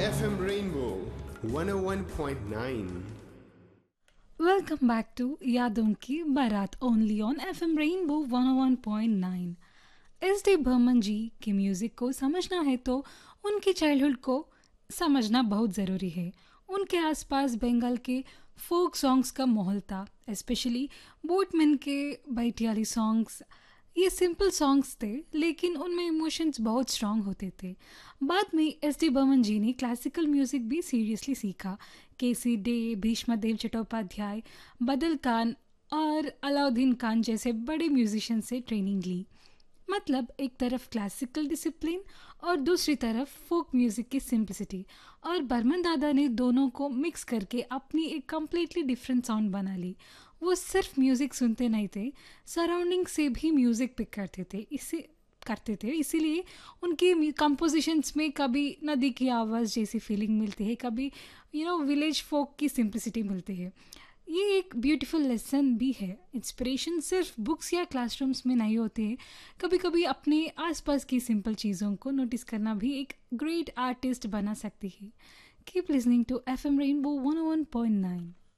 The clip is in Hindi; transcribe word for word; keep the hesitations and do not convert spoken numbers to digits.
F M Rainbow one oh one point nine. Welcome back to यादों की बारात only on FM rainbow one O one point nine. S D Burman जी के म्यूज़िक को समझना है तो उनकी चाइल्डहुड को समझना बहुत ज़रूरी है। उनके आसपास बंगाल के फोक सॉन्ग्स का माहौल था, स्पेशली बोटमैन के बैटियाली सॉन्ग्स। ये सिंपल सॉन्ग्स थे लेकिन उनमें इमोशंस बहुत स्ट्रांग होते थे। बाद में एस डी बर्मन जी ने क्लासिकल म्यूज़िक भी सीरियसली सीखा। केसी डे, भीष्मदेव चट्टोपाध्याय, बदल खान और अलाउद्दीन खान जैसे बड़े म्यूजिशियन से ट्रेनिंग ली। मतलब एक तरफ क्लासिकल डिसिप्लिन और दूसरी तरफ फोक म्यूज़िक की सिंप्लिसिटी, और बर्मन दादा ने दोनों को मिक्स करके अपनी एक कम्प्लीटली डिफरेंट साउंड बना ली। वो सिर्फ म्यूज़िक सुनते नहीं थे, सराउंडिंग से भी म्यूज़िक पिक करते थे इसे करते थे इसीलिए उनकी कंपोजिशंस में कभी नदी की आवाज़ जैसी फीलिंग मिलती है, कभी यू नो विलेज फोक की सिंप्लिसिटी मिलती है। ये एक ब्यूटीफुल लेसन भी है। इंस्पिरेशन सिर्फ बुक्स या क्लासरूम्स में नहीं होती है, कभी कभी अपने आसपास की सिंपल चीज़ों को नोटिस करना भी एक ग्रेट आर्टिस्ट बना सकती है। Keep listening to F M rainbow one O one point nine.